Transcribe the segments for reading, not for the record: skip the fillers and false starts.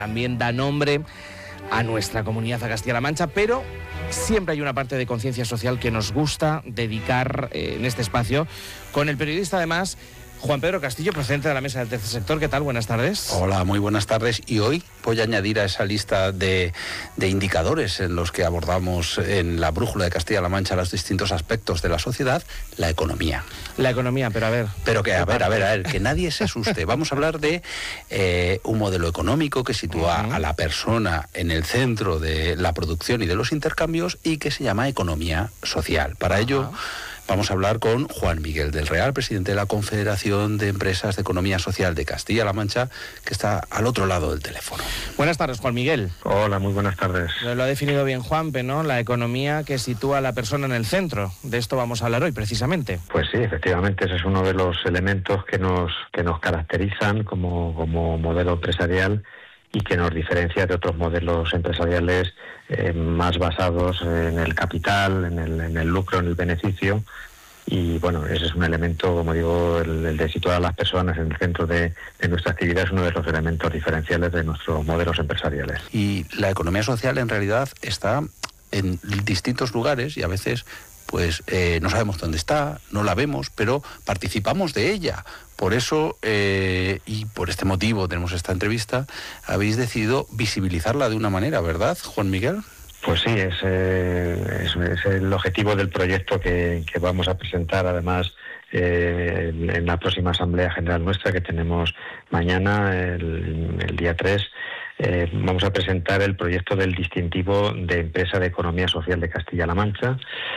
También da nombre a nuestra comunidad, a Castilla-La Mancha, pero siempre hay una parte de conciencia social que nos gusta dedicar en este espacio con el periodista, además, Juan Pedro Castillo, presidente de la Mesa del Tercer Sector. ¿Qué tal? Buenas tardes. Hola, muy buenas tardes. Y hoy voy a añadir a esa lista de indicadores en los que abordamos en la Brújula de Castilla-La Mancha los distintos aspectos de la sociedad, la economía. La economía, pero a ver... Pero que, a ver, que nadie se asuste. Vamos a hablar de un modelo económico que sitúa a la persona en el centro de la producción y de los intercambios y que se llama economía social. Para ello... vamos a hablar con Juan Miguel del Real, presidente de la Confederación de Empresas de Economía Social de Castilla-La Mancha, que está al otro lado del teléfono. Buenas tardes, Juan Miguel. Hola, muy buenas tardes. Lo ha definido bien Juanpe, ¿no? La economía que sitúa a la persona en el centro. De esto vamos a hablar hoy, precisamente. Pues sí, efectivamente, ese es uno de los elementos que nos caracterizan como modelo empresarial y que nos diferencia de otros modelos empresariales más basados en el capital, en el lucro, en el beneficio. Y bueno, ese es un elemento, como digo, el de situar a las personas en el centro de nuestra actividad es uno de los elementos diferenciales de nuestros modelos empresariales. Y la economía social en realidad está en distintos lugares y a veces pues no sabemos dónde está, no la vemos, pero participamos de ella. Por eso, y por este motivo tenemos esta entrevista, habéis decidido visibilizarla de una manera, ¿verdad, Juan Miguel? Pues sí, es el objetivo del proyecto que vamos a presentar, además, en la próxima Asamblea General nuestra, que tenemos mañana, el día 3. Vamos a presentar el proyecto del distintivo de Empresa de Economía Social de Castilla-La Mancha,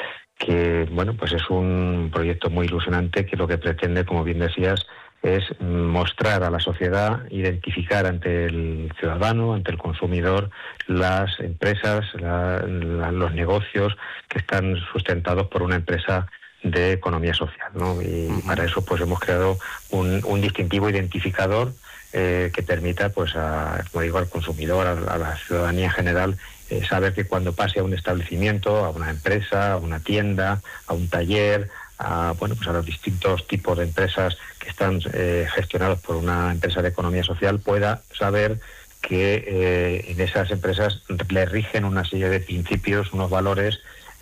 que bueno, pues es un proyecto muy ilusionante que lo que pretende, como bien decías, es mostrar a la sociedad, identificar ante el ciudadano, ante el consumidor, las empresas, los negocios que están sustentados por una empresa de economía social, ¿no? Y para eso pues hemos creado un distintivo identificador que permita, pues, como digo, al consumidor, a la ciudadanía en general, saber que cuando pase a un establecimiento, a una empresa, a una tienda, a un taller, a los distintos tipos de empresas que están gestionados por una empresa de economía social, pueda saber que en esas empresas le rigen una serie de principios, unos valores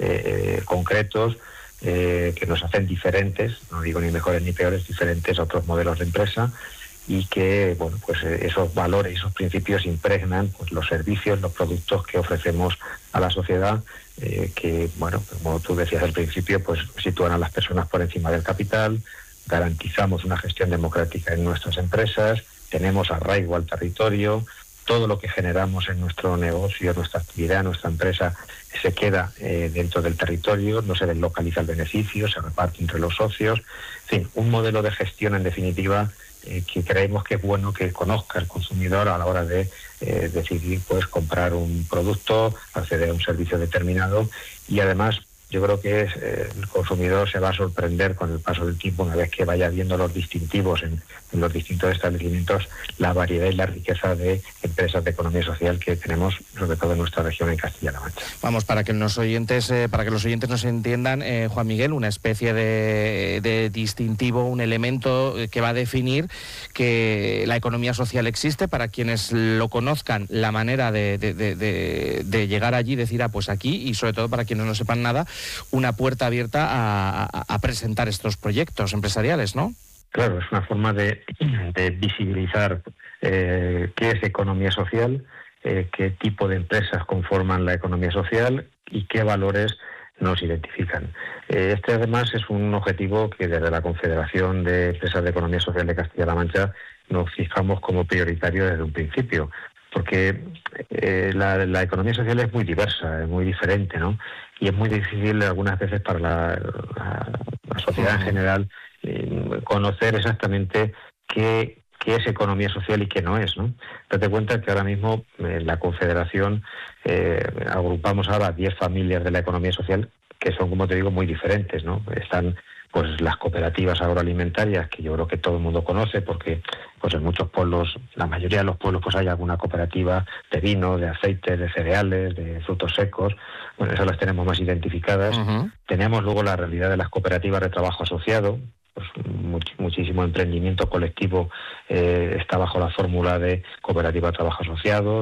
concretos que nos hacen diferentes, no digo ni mejores ni peores, diferentes a otros modelos de empresa, y que esos valores y esos principios impregnan pues los servicios, los productos que ofrecemos a la sociedad, que como tú decías al principio, pues sitúan a las personas por encima del capital, garantizamos una gestión democrática en nuestras empresas, tenemos arraigo al territorio, todo lo que generamos en nuestro negocio, nuestra actividad, nuestra empresa, se queda dentro del territorio, no se deslocaliza el beneficio, se reparte entre los socios. En fin, un modelo de gestión, en definitiva, que creemos que es bueno que conozca el consumidor a la hora de decidir pues comprar un producto, acceder a un servicio determinado, y además yo creo que el consumidor se va a sorprender con el paso del tiempo, una vez que vaya viendo los distintivos en los distintos establecimientos, la variedad y la riqueza de empresas de economía social que tenemos, sobre todo en nuestra región, en Castilla-La Mancha. Vamos, para que los oyentes nos entiendan, Juan Miguel, una especie de distintivo, un elemento que va a definir que la economía social existe, para quienes lo conozcan, la manera de llegar allí, decir, pues aquí, y sobre todo para quienes no sepan nada, una puerta abierta a presentar estos proyectos empresariales, ¿no? Claro, es una forma de visibilizar qué es economía social, qué tipo de empresas conforman la economía social y qué valores nos identifican. Este además es un objetivo que desde la Confederación de Empresas de Economía Social de Castilla-La Mancha nos fijamos como prioritario desde un principio, porque la economía social es muy diversa, es muy diferente, ¿no? Y es muy difícil algunas veces para la sociedad en general conocer exactamente qué es economía social y qué no es, ¿no? Date cuenta que ahora mismo en la Confederación agrupamos ahora 10 familias de la economía social que son, como te digo, muy diferentes, ¿no? Están pues las cooperativas agroalimentarias, que yo creo que todo el mundo conoce, porque pues en muchos pueblos, la mayoría de los pueblos, pues hay alguna cooperativa de vino, de aceite, de cereales, de frutos secos. Bueno, esas las tenemos más identificadas. Tenemos luego la realidad de las cooperativas de trabajo asociado, pues muchísimo emprendimiento colectivo está bajo la fórmula de cooperativa de trabajo asociado,